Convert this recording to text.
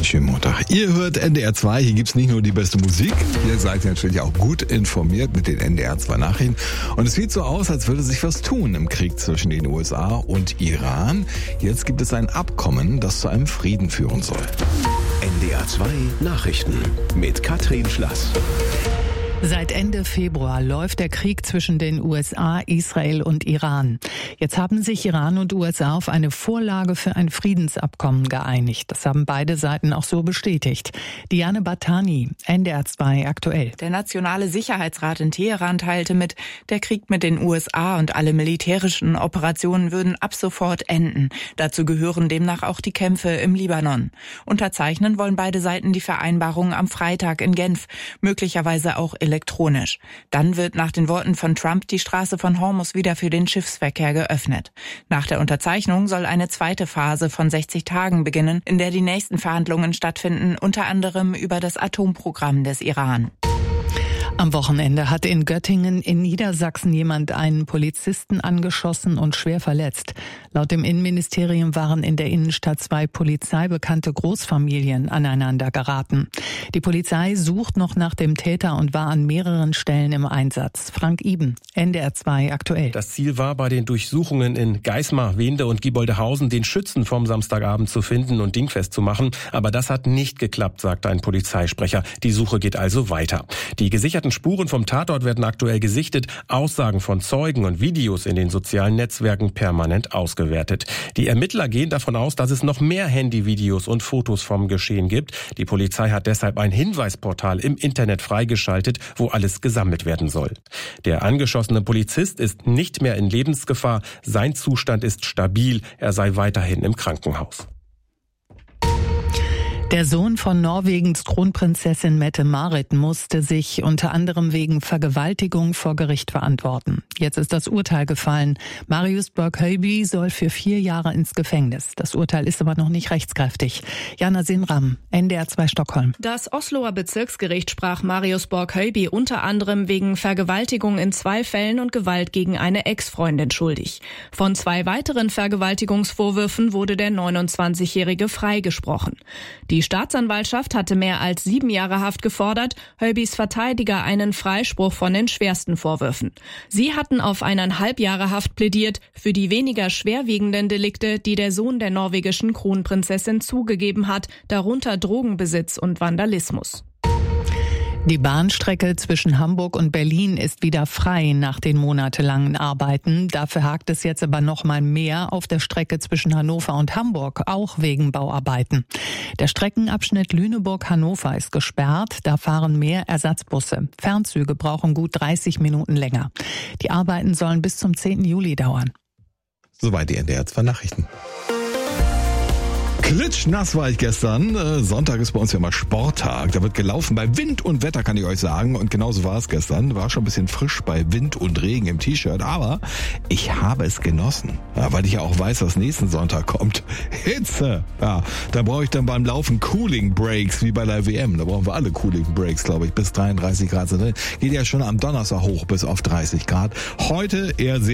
Einen schönen Montag. Ihr hört NDR 2, hier gibt's nicht nur die beste Musik, ihr seid natürlich auch gut informiert mit den NDR 2 Nachrichten. Und es sieht so aus, als würde sich was tun im Krieg zwischen den USA und Iran. Jetzt gibt es ein Abkommen, das zu einem Frieden führen soll. NDR 2 Nachrichten mit Katrin Schlass. Seit Ende Februar läuft der Krieg zwischen den USA, Israel und Iran. Jetzt haben sich Iran und USA auf eine Vorlage für ein Friedensabkommen geeinigt. Das haben beide Seiten auch so bestätigt. Diane Batani, NDR 2 aktuell. Der Nationale Sicherheitsrat in Teheran teilte mit, der Krieg mit den USA und alle militärischen Operationen würden ab sofort enden. Dazu gehören demnach auch die Kämpfe im Libanon. Unterzeichnen wollen beide Seiten die Vereinbarung am Freitag in Genf, möglicherweise auch elektronisch. Dann wird nach den Worten von Trump die Straße von Hormuz wieder für den Schiffsverkehr geöffnet. Nach der Unterzeichnung soll eine zweite Phase von 60 Tagen beginnen, in der die nächsten Verhandlungen stattfinden, unter anderem über das Atomprogramm des Iran. Am Wochenende hat in Göttingen in Niedersachsen jemand einen Polizisten angeschossen und schwer verletzt. Laut dem Innenministerium waren in der Innenstadt zwei polizeibekannte Großfamilien aneinander geraten. Die Polizei sucht noch nach dem Täter und war an mehreren Stellen im Einsatz. Frank Iben, NDR 2 aktuell. Das Ziel war, bei den Durchsuchungen in Geismar, Wende und Gieboldehausen den Schützen vom Samstagabend zu finden und dingfest zu machen. Aber das hat nicht geklappt, sagte ein Polizeisprecher. Die Suche geht also weiter. Die gesicherten Spuren vom Tatort werden aktuell gesichtet, Aussagen von Zeugen und Videos in den sozialen Netzwerken permanent ausgewertet. Die Ermittler gehen davon aus, dass es noch mehr Handyvideos und Fotos vom Geschehen gibt. Die Polizei hat deshalb ein Hinweisportal im Internet freigeschaltet, wo alles gesammelt werden soll. Der angeschossene Polizist ist nicht mehr in Lebensgefahr. Sein Zustand ist stabil. Er sei weiterhin im Krankenhaus. Der Sohn von Norwegens Kronprinzessin Mette-Marit musste sich unter anderem wegen Vergewaltigung vor Gericht verantworten. Jetzt ist das Urteil gefallen. Marius Borg-Høiby soll für 4 Jahre ins Gefängnis. Das Urteil ist aber noch nicht rechtskräftig. Jana Sinram, NDR 2 Stockholm. Das Osloer Bezirksgericht sprach Marius Borg-Høiby unter anderem wegen Vergewaltigung in 2 Fällen und Gewalt gegen eine Ex-Freundin schuldig. Von 2 weiteren Vergewaltigungsvorwürfen wurde der 29-Jährige freigesprochen. Die Staatsanwaltschaft hatte mehr als 7 Jahre Haft gefordert, Høibys Verteidiger einen Freispruch von den schwersten Vorwürfen. Sie hatten auf 1,5 Jahre Haft plädiert für die weniger schwerwiegenden Delikte, die der Sohn der norwegischen Kronprinzessin zugegeben hat, darunter Drogenbesitz und Vandalismus. Die Bahnstrecke zwischen Hamburg und Berlin ist wieder frei nach den monatelangen Arbeiten. Dafür hakt es jetzt aber noch mal mehr auf der Strecke zwischen Hannover und Hamburg, auch wegen Bauarbeiten. Der Streckenabschnitt Lüneburg-Hannover ist gesperrt, da fahren mehr Ersatzbusse. Fernzüge brauchen gut 30 Minuten länger. Die Arbeiten sollen bis zum 10. Juli dauern. Soweit die NDR 2 Nachrichten. Klitschnass war ich gestern. Sonntag ist bei uns ja mal Sporttag. Da wird gelaufen bei Wind und Wetter, kann ich euch sagen. Und genauso war es gestern. War schon ein bisschen frisch bei Wind und Regen im T-Shirt. Aber ich habe es genossen. Ja, weil ich ja auch weiß, was nächsten Sonntag kommt. Hitze. Ja, da brauche ich dann beim Laufen Cooling Breaks, wie bei der WM. Da brauchen wir alle Cooling Breaks, glaube ich. Bis 33 Grad sind drin. Geht ja schon am Donnerstag hoch bis auf 30 Grad. Heute eher sehr